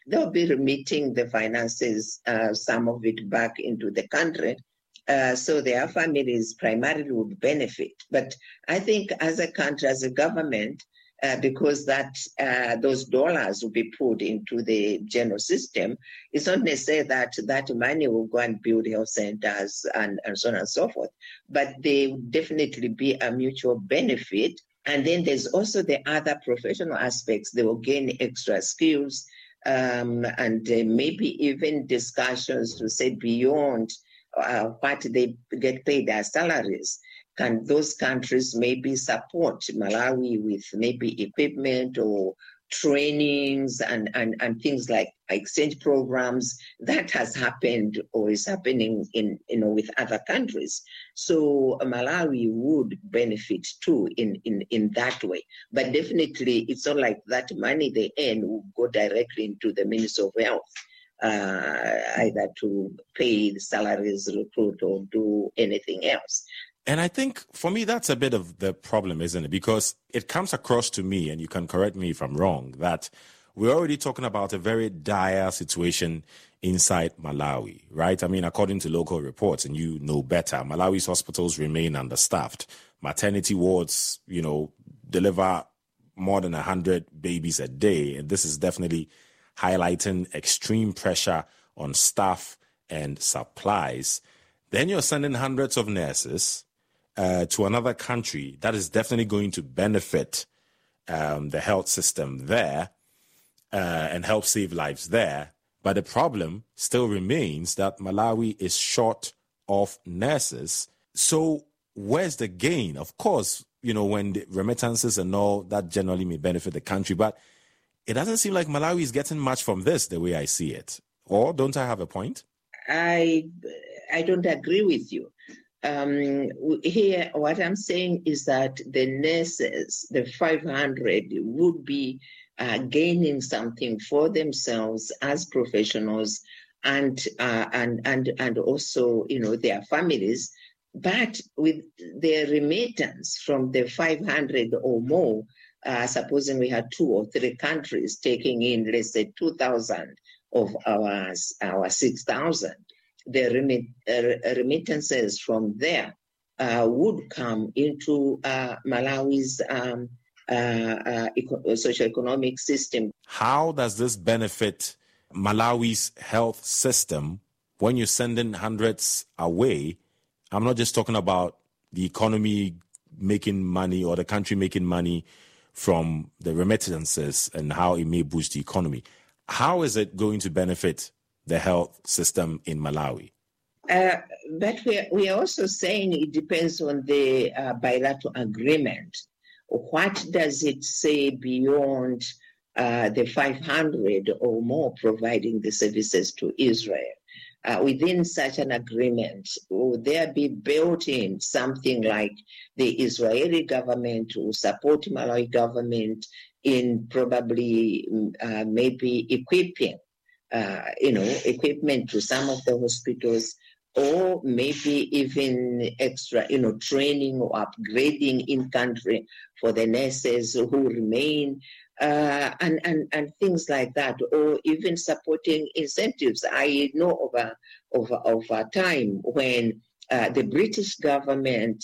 they'll be remitting the finances, some of it back into the country. So their families primarily would benefit. But I think as a country, as a government, because those dollars will be put into the general system, it's not necessarily that money will go and build health centers and so on and so forth, but they will definitely be a mutual benefit. And then there's also the other professional aspects. They will gain extra skills and maybe even discussions to say beyond what they get paid as salaries. Can those countries maybe support Malawi with maybe equipment or trainings and things like exchange programs? That has happened or is happening with other countries. So Malawi would benefit too in that way. But definitely it's not like that money they earn will go directly into the Ministry of Health, either to pay the salaries, recruit, or do anything else. And I think for me, that's a bit of the problem, isn't it? Because it comes across to me, and you can correct me if I'm wrong, that we're already talking about a very dire situation inside Malawi, right? I mean, according to local reports, and you know better, Malawi's hospitals remain understaffed. Maternity wards, deliver more than 100 babies a day. And this is definitely highlighting extreme pressure on staff and supplies. Then you're sending hundreds of nurses to another country that is definitely going to benefit the health system there and help save lives there. But the problem still remains that Malawi is short of nurses. So where's the gain? Of course, when the remittances and all that generally may benefit the country, but it doesn't seem like Malawi is getting much from this the way I see it. Or don't I have a point? I don't agree with you. Here, what I'm saying is that the nurses, the 500, would be gaining something for themselves as professionals and also, their families. But with the remittance from the 500 or more, supposing we had 2 or 3 countries taking in, let's say, 2,000 of our 6,000, the remittances from there would come into Malawi's socioeconomic system. How does this benefit Malawi's health system when you're sending hundreds away? I'm not just talking about the economy making money or the country making money from the remittances and how it may boost the economy. How is it going to benefit the health system in Malawi? But we are also saying it depends on the bilateral agreement. What does it say beyond the 500 or more providing the services to Israel? Within such an agreement, will there be built in something like the Israeli government will support Malawi government in probably maybe equipping, equipment to some of the hospitals, or maybe even extra, training or upgrading in country for the nurses who remain, and things like that, or even supporting incentives. I know of a time when the British government,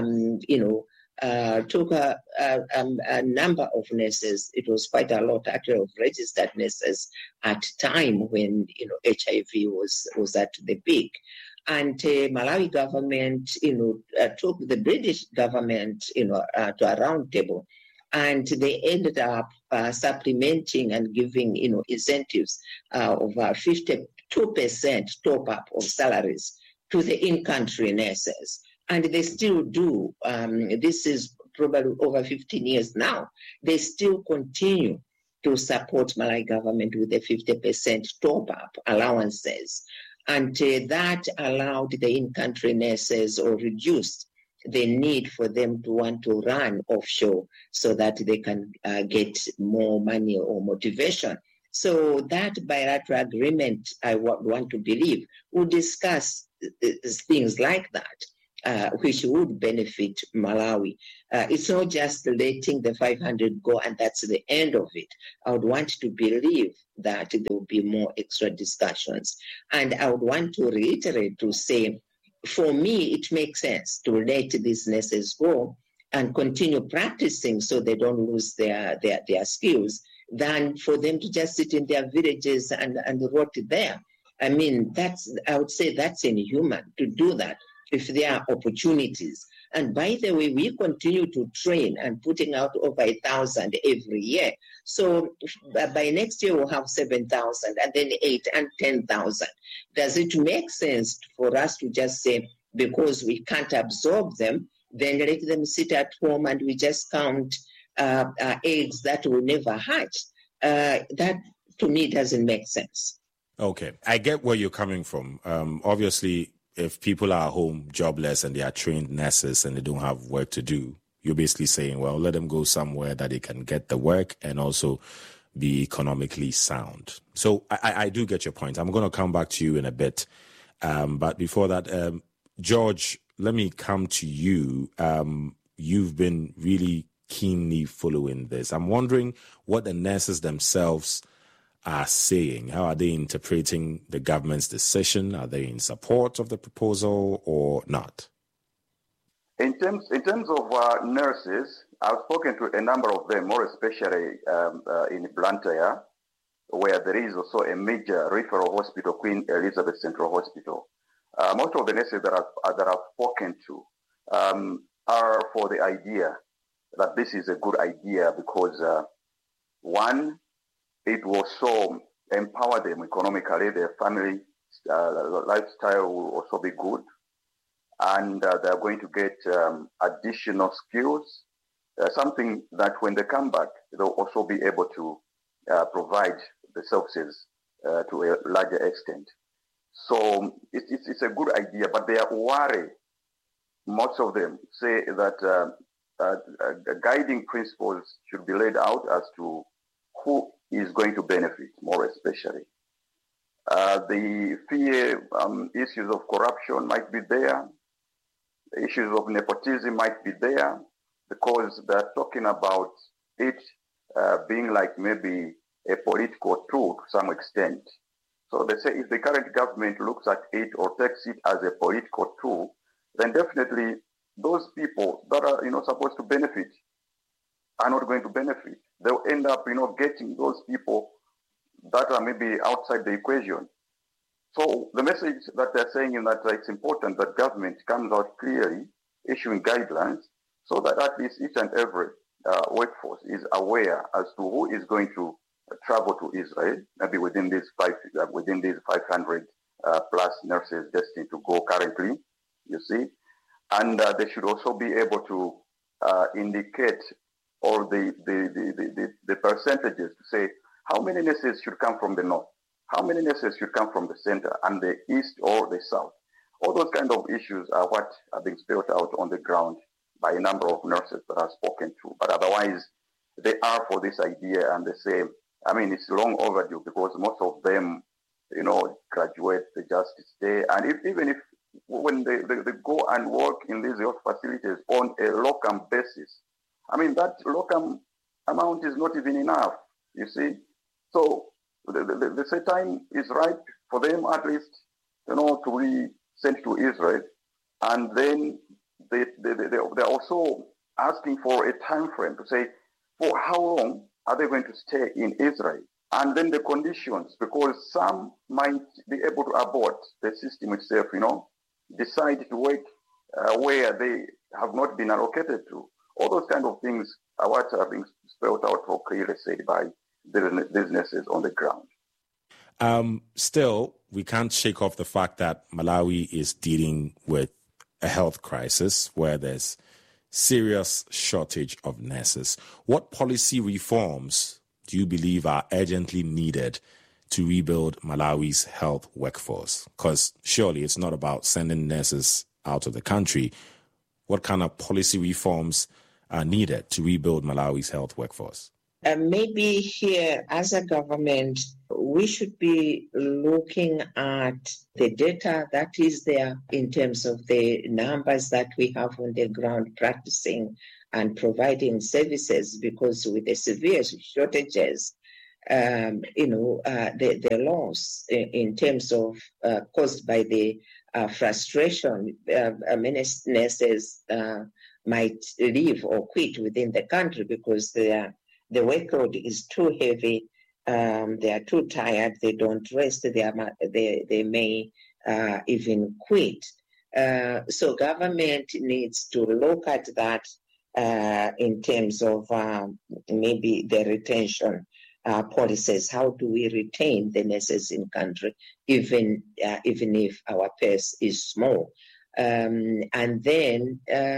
took a number of nurses. It was quite a lot, actually, of registered nurses at time when HIV was at the peak. And Malawi government, took the British government, to a round table, and they ended up supplementing and giving, incentives of 52% top up of salaries to the in-country nurses. And they still do. This is probably over 15 years now. They still continue to support Malawi government with the 50% top-up allowances. And that allowed the in-country nurses or reduced the need for them to want to run offshore so that they can get more money or motivation. So that bilateral agreement, I want to believe, will discuss things like that. which would benefit Malawi. It's not just letting the 500 go and that's the end of it. I would want to believe that there will be more extra discussions. And I would want to reiterate to say, for me, it makes sense to let these nurses go and continue practicing so they don't lose their skills than for them to just sit in their villages and rot there. I mean, I would say that's inhuman to do that if there are opportunities. And by the way, we continue to train and putting out over 1,000 every year. So by next year, we'll have 7,000 and then 8 and 10,000. Does it make sense for us to just say, because we can't absorb them, then let them sit at home and we just count eggs that will never hatch? That, to me, doesn't make sense. Okay, I get where you're coming from. Obviously, if people are home jobless and they are trained nurses and they don't have work to do, you're basically saying, well, let them go somewhere that they can get the work and also be economically sound. So I do get your point. I'm going to come back to you in a bit. But before that, George, let me come to you. You've been really keenly following this. I'm wondering what the nurses themselves are saying. How are they interpreting the government's decision? Are they in support of the proposal or not? In terms of nurses, I've spoken to a number of them, more especially in Blantyre, where there is also a major referral hospital, Queen Elizabeth Central Hospital. Most of the nurses that I've spoken to are for the idea that this is a good idea because, one, it will so empower them economically. Their family lifestyle will also be good. And they're going to get additional skills, something that when they come back, they'll also be able to provide the services to a larger extent. So it's a good idea, but they are worried. Most of them say that guiding principles should be laid out as to who is going to benefit more especially. The fear issues of corruption might be there. Issues of nepotism might be there because they're talking about it being like maybe a political tool to some extent. So they say if the current government looks at it or takes it as a political tool, then definitely those people that are supposed to benefit are not going to benefit. They'll end up getting those people that are maybe outside the equation. So the message that they're saying is that it's important that government comes out clearly, issuing guidelines, so that at least each and every workforce is aware as to who is going to travel to Israel, maybe within these 500 plus nurses destined to go currently, you see. And they should also be able to indicate all the percentages to say how many nurses should come from the north, how many nurses should come from the center and the east or the south. All those kind of issues are what are being spelled out on the ground by a number of nurses that I've spoken to. But otherwise, they are for this idea and they say, I mean, it's long overdue because most of them, graduate, they just stay. And even if when they go and work in these health facilities on a locum basis, I mean, that locum amount is not even enough, you see. So they say time is right for them at least, to be sent to Israel. And then they're also asking for a time frame to say, for how long are they going to stay in Israel? And then the conditions, because some might be able to abort the system itself, decide to work where they have not been allocated to. All those kind of things are what are being spelled out or clearly said by businesses on the ground. Still, we can't shake off the fact that Malawi is dealing with a health crisis where there's serious shortage of nurses. What policy reforms do you believe are urgently needed to rebuild Malawi's health workforce? Because surely it's not about sending nurses out of the country. What kind of policy reforms are needed to rebuild Malawi's health workforce? Maybe here, as a government, we should be looking at the data that is there in terms of the numbers that we have on the ground practicing and providing services, because with the severe shortages, the loss in terms of caused by the frustration, many nurses might leave or quit within the country because the workload is too heavy. They are too tired. They don't rest. They may even quit. So government needs to look at that in terms of maybe the retention policies. How do we retain the nurses in country, even if our purse is small? And then,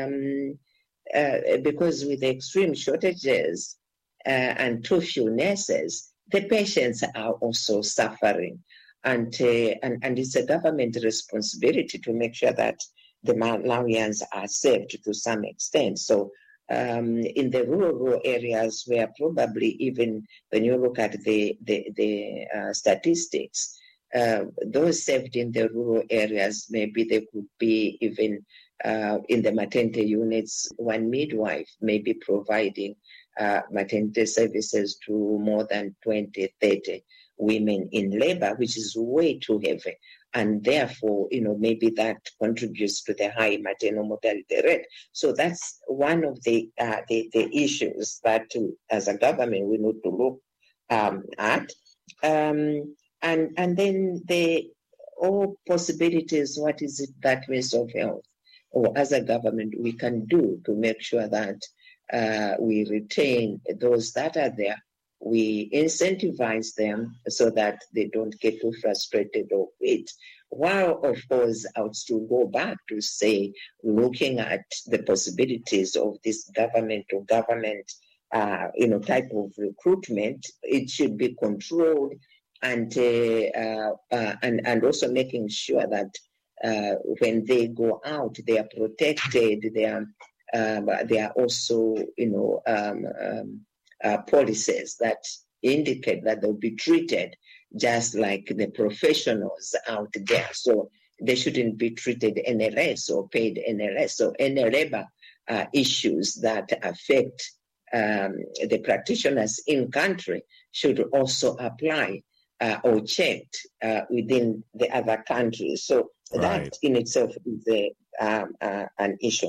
because with the extreme shortages and too few nurses, the patients are also suffering, and it's a government responsibility to make sure that the Malawians are saved to some extent. So in the rural areas, where probably even when you look at the statistics, those saved in the rural areas, maybe they could be even in the maternity units, one midwife may be providing maternity services to more than 20, 30 women in labor, which is way too heavy. And therefore, maybe that contributes to the high maternal mortality rate. So that's one of the issues that, as a government, we need to look at. And then all possibilities, what is it that Ministry of Health or as a government we can do to make sure that we retain those that are there. We incentivize them so that they don't get too frustrated or quit. While, of course, I would still go back to say, looking at the possibilities of this government-to-government, type of recruitment, it should be controlled, and also making sure that when they go out, they are protected. They are also, policies that indicate that they'll be treated just like the professionals out there. So they shouldn't be treated any less or paid any less. So any labor issues that affect the practitioners in country should also apply or checked within the other countries. So that in itself is an issue.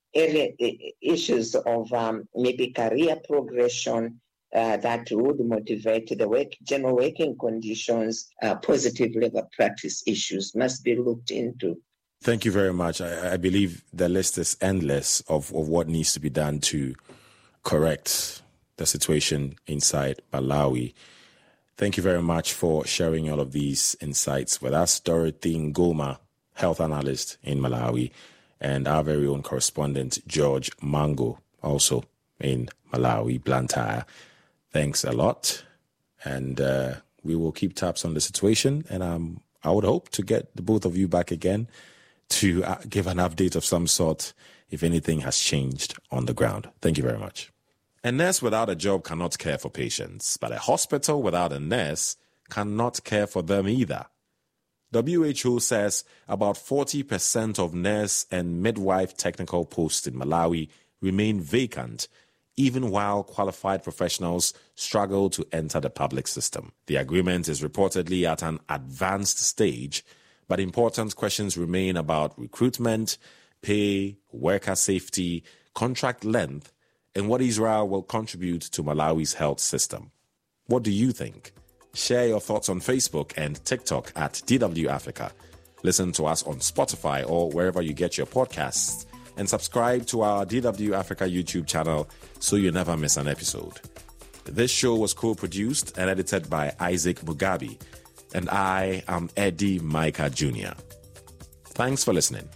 Issues of maybe career progression that would motivate the general working conditions, positive labor practice issues must be looked into. Thank you very much. I believe the list is endless of what needs to be done to correct the situation inside Malawi. Thank you very much for sharing all of these insights with us. Dorothy Ngoma, health analyst in Malawi, and our very own correspondent, George Mango, also in Malawi, Blantyre. Thanks a lot. And we will keep tabs on the situation. And I would hope to get the both of you back again to give an update of some sort if anything has changed on the ground. Thank you very much. A nurse without a job cannot care for patients, but a hospital without a nurse cannot care for them either. WHO says about 40% of nurse and midwife technical posts in Malawi remain vacant, even while qualified professionals struggle to enter the public system. The agreement is reportedly at an advanced stage, but important questions remain about recruitment, pay, worker safety, contract length, and what Israel will contribute to Malawi's health system. What do you think? Share your thoughts on Facebook and TikTok at DW Africa. Listen to us on Spotify or wherever you get your podcasts. And subscribe to our DW Africa YouTube channel so you never miss an episode. This show was co-produced and edited by Isaac Mugabi. And I am Eddie Micah Jr. Thanks for listening.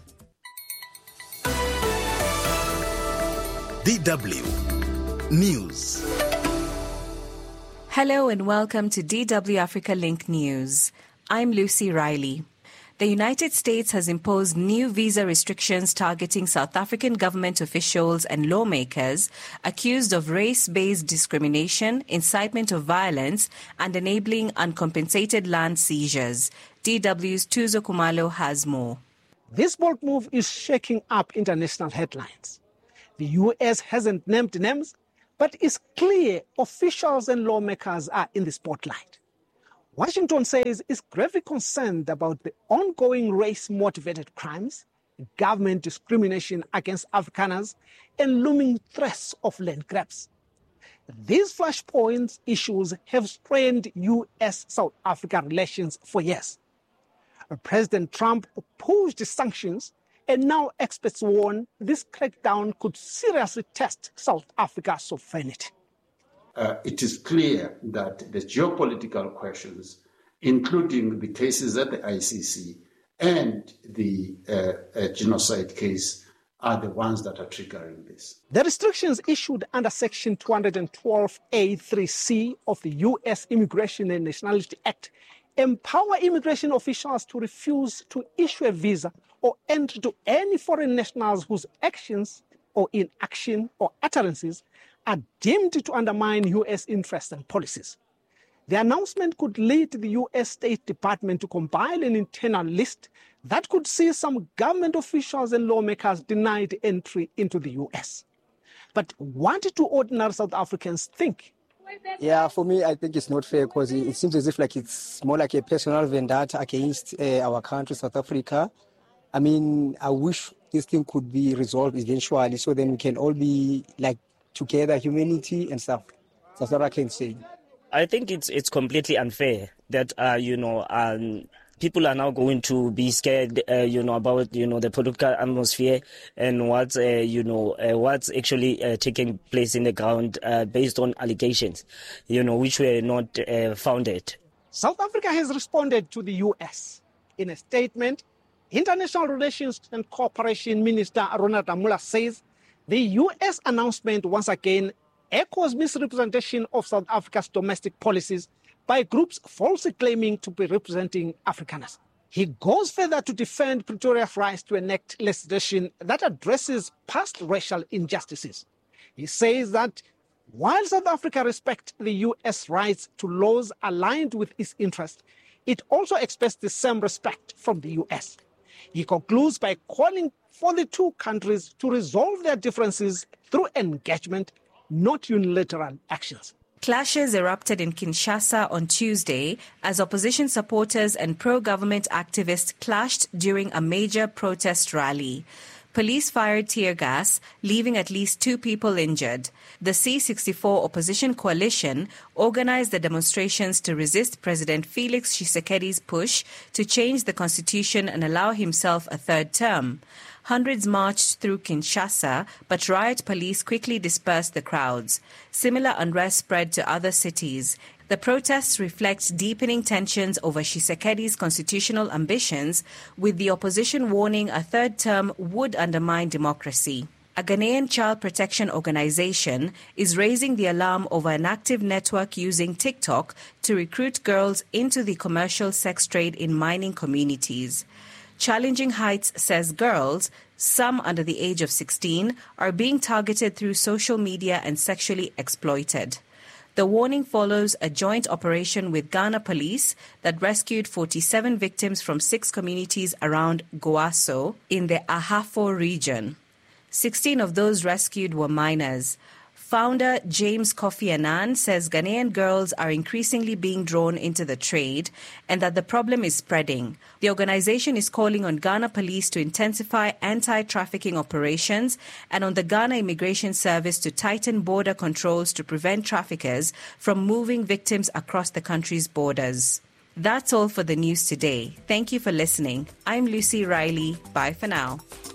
DW News. Hello and welcome to DW Africa Link News. I'm Lucy Riley. The United States has imposed new visa restrictions targeting South African government officials and lawmakers accused of race-based discrimination, incitement of violence, and enabling uncompensated land seizures. DW's Tuzo Kumalo has more. This bold move is shaking up international headlines. The U.S. hasn't named names, but it's clear officials and lawmakers are in the spotlight. Washington says it's gravely concerned about the ongoing race-motivated crimes, government discrimination against Afrikaners, and looming threats of land grabs. These flashpoint issues have strained U.S.-South Africa relations for years. President Trump opposed the sanctions, and now experts warn this crackdown could seriously test South Africa's sovereignty. It is clear that the geopolitical questions, including the cases at the ICC and the genocide case, are the ones that are triggering this. The restrictions issued under Section 212A3C of the U.S. Immigration and Nationality Act empower immigration officials to refuse to issue a visa or entry to any foreign nationals whose actions or inaction or utterances are deemed to undermine U.S. interests and policies. The announcement could lead the U.S. State Department to compile an internal list that could see some government officials and lawmakers denied entry into the U.S. But what do ordinary South Africans think? Yeah, for me, I think it's not fair because it seems as if it's more like a personal vendetta against our country, South Africa. I mean, I wish this thing could be resolved eventually so then we can all be together, humanity and stuff. That's what I can say. I think it's completely unfair that, people are now going to be scared, about, the political atmosphere and what's actually taking place in the ground based on allegations, which were not founded. South Africa has responded to the U.S. In a statement, International Relations and Cooperation Minister Ronald Lamola says the U.S. announcement once again echoes misrepresentation of South Africa's domestic policies by groups falsely claiming to be representing Afrikaners. He goes further to defend Pretoria's rights to enact legislation that addresses past racial injustices. He says that while South Africa respects the U.S. rights to laws aligned with its interests, it also expects the same respect from the U.S. He concludes by calling for the two countries to resolve their differences through engagement, not unilateral actions. Clashes erupted in Kinshasa on Tuesday as opposition supporters and pro-government activists clashed during a major protest rally. Police fired tear gas, leaving at least 2 people injured. The C64 opposition coalition organized the demonstrations to resist President Felix Tshisekedi's push to change the constitution and allow himself a third term. Hundreds marched through Kinshasa, but riot police quickly dispersed the crowds. Similar unrest spread to other cities. The protests reflect deepening tensions over Tshisekedi's constitutional ambitions, with the opposition warning a third term would undermine democracy. A Ghanaian child protection organization is raising the alarm over an active network using TikTok to recruit girls into the commercial sex trade in mining communities. Challenging Heights says girls, some under the age of 16, are being targeted through social media and sexually exploited. The warning follows a joint operation with Ghana police that rescued 47 victims from 6 communities around Goaso in the Ahafo region. 16 of those rescued were minors. Founder James Kofi Annan says Ghanaian girls are increasingly being drawn into the trade and that the problem is spreading. The organization is calling on Ghana police to intensify anti-trafficking operations and on the Ghana Immigration Service to tighten border controls to prevent traffickers from moving victims across the country's borders. That's all for the news today. Thank you for listening. I'm Lucy Riley. Bye for now.